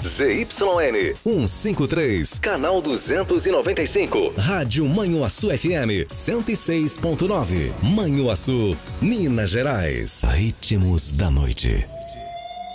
ZYN 153, canal 295. Rádio Manhuaçu FM 106.9. Manhuaçu, Minas Gerais. Ritmos da noite.